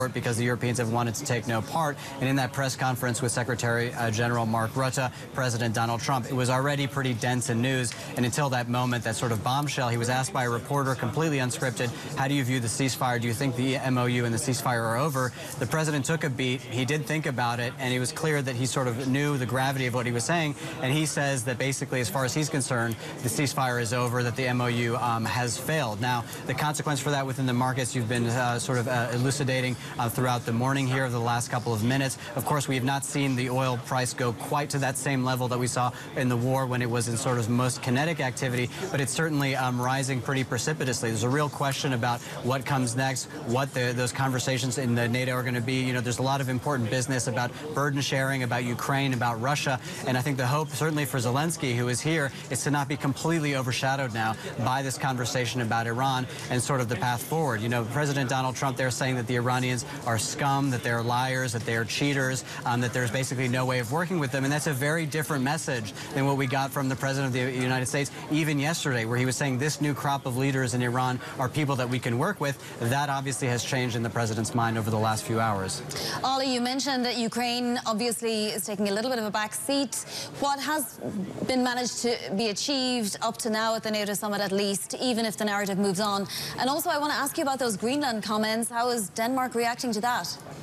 because the Europeans have wanted to take no part. And in that press conference with Secretary General Mark Rutte, President Donald Trump, it was already pretty dense in news. And until that moment, that sort of bombshell, he was asked by a reporter, completely unscripted, how do you view the ceasefire? Do you think the MOU and the ceasefire are over? The president took a beat. He did think about it, and it was clear that he sort of knew the gravity of what he was saying. And he says that basically, as far as he's concerned, the ceasefire is over, that the MOU has failed. Now, the consequence for that within the markets, you've been sort of elucidating throughout the morning here over the last couple of minutes. Of course, we have not seen the oil price go quite to that same level that we saw in the war when it was in sort of most kinetic activity, but it's certainly rising pretty precipitously. There's a real question about what comes next, what those conversations in the NATO are going to be. You know, there's a lot of important business about burden sharing, about Ukraine, about Russia, and I think the hope certainly for Zelensky, who is here, is to not be completely overshadowed now by this conversation about Iran and sort of the path forward. You know, President Donald Trump there saying that the Iranians are scum, that they're liars, that they're cheaters, that there's basically no way of working with them. And that's a very different message than what we got from the President of the United States even yesterday, where he was saying this new crop of leaders in Iran are people that we can work with. That obviously has changed in the president's mind over the last few hours. Ollie, you mentioned that Ukraine obviously is taking a little bit of a back seat. What has been managed to be achieved up to now at the NATO summit, at least, even if the narrative moves on? And also, I want to ask you about those Greenland comments. How is Denmark reacting to that?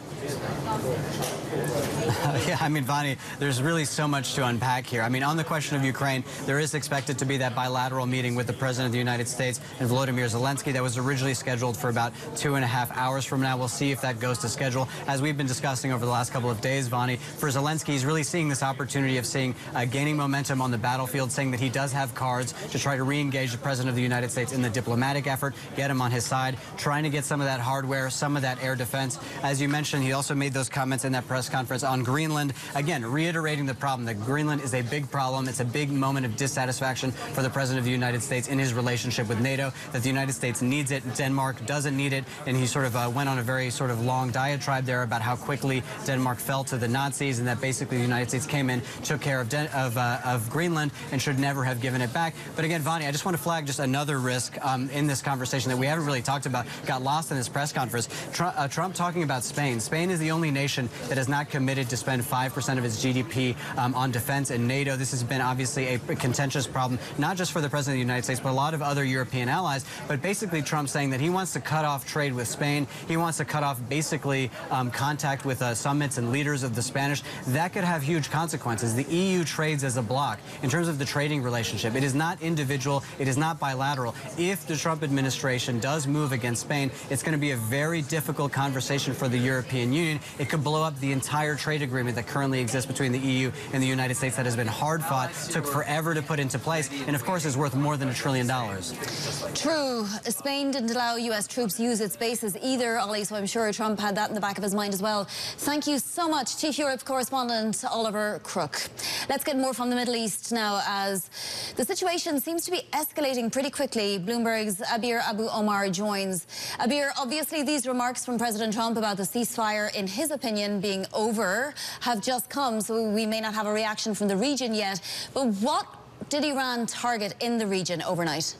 Yeah, I mean, Vani, there's really so much to unpack here. I mean, on the question of Ukraine, there is expected to be that bilateral meeting with the President of the United States and Volodymyr Zelensky that was originally scheduled for about 2.5 hours from now. We'll see if that goes to schedule. As we've been discussing over the last couple of days, Vani, for Zelensky, he's really seeing this opportunity of gaining momentum on the battlefield, saying that he does have cards to try to re-engage the President of the United States in the diplomatic effort, get him on his side, trying to get some of that hardware, some of that air defense. As you mentioned, he also made those comments in that press conference on Greenland, again, reiterating the problem that Greenland is a big problem. It's a big moment of dissatisfaction for the President of the United States in his relationship with NATO, that the United States needs it, Denmark doesn't need it, and he sort of went on a very sort of long diatribe there about how quickly Denmark fell to the Nazis and that basically the United States came in, took care of Greenland and should never have given it back. But again, Vani, I just want to flag just another risk in this conversation that we haven't really talked about, got lost in this press conference. Trump talking about Spain. Spain is the only nation that has not committed to spend 5% of its GDP on defense and NATO. This has been obviously a contentious problem, not just for the President of the United States, but a lot of other European allies. But basically Trump saying that he wants to cut off trade with Spain. He wants to cut off basically contact with summits and leaders of the Spanish. That could have huge consequences. The EU trades as a bloc in terms of the trading relationship. It is not individual. It is not bilateral. If the Trump administration does move against Spain, it's going to be a very difficult conversation for the European Union. It could blow up the entire trade agreement that currently exists between the EU and the United States that has been hard fought, took forever to put into place, and of course is worth more than $1 trillion. True. Spain didn't allow U.S. troops use its bases either, Ollie, so I'm sure Trump had that in the back of his mind as well. Thank you so much, Chief Europe correspondent Oliver Crook. Let's get more from the Middle East now, as the situation seems to be escalating pretty quickly. Bloomberg's Abir Abu Omar joins. Abir, obviously these remarks from President Trump about the ceasefire, in his opinion, being over have just come, so we may not have a reaction from the region yet. But what did Iran target in the region overnight?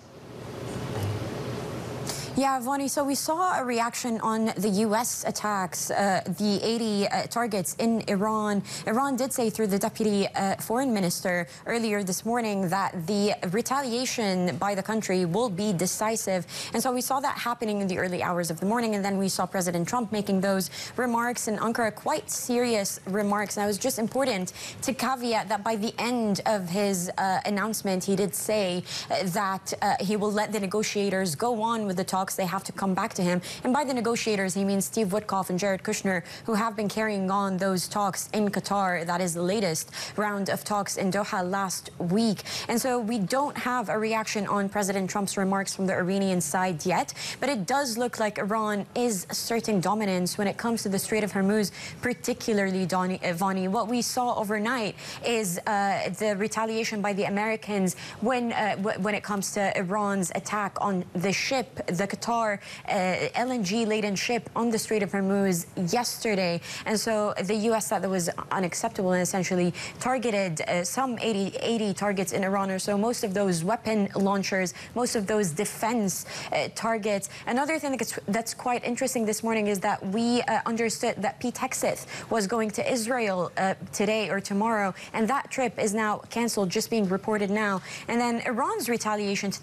Yeah, Vani, so we saw a reaction on the U.S. attacks, the 80 targets in Iran. Iran did say through the deputy foreign minister earlier this morning that the retaliation by the country will be decisive. And so we saw that happening in the early hours of the morning. And then we saw President Trump making those remarks in Ankara, quite serious remarks. And it was just important to caveat that by the end of his announcement, he did say that he will let the negotiators go on with the talks. They have to come back to him. And by the negotiators, he means Steve Witkoff and Jared Kushner, who have been carrying on those talks in Qatar. That is the latest round of talks in Doha last week. And so we don't have a reaction on President Trump's remarks from the Iranian side yet, but it does look like Iran is asserting dominance when it comes to the Strait of Hormuz, particularly, Vani. What we saw overnight is the retaliation by the Americans when it comes to Iran's attack on the ship, the Qatar LNG-laden ship on the Strait of Hormuz yesterday. And so the U.S. thought that was unacceptable and essentially targeted some 80 targets in Iran or so, most of those weapon launchers, most of those defense targets. Another thing that's quite interesting this morning is that we understood that Pete Hegseth was going to Israel today or tomorrow, and that trip is now canceled, just being reported now. And then Iran's retaliation to